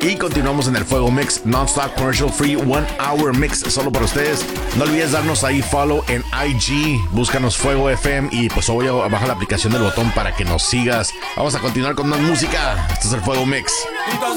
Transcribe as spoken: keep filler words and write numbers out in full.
Y continuamos en el Fuego Mix, non-stop commercial free, one hour mix solo para ustedes. No olvides darnos ahí follow en I G, búscanos Fuego F M y pues voy abajo la aplicación del botón para que nos sigas. Vamos a continuar con más música. Esto es el Fuego Mix.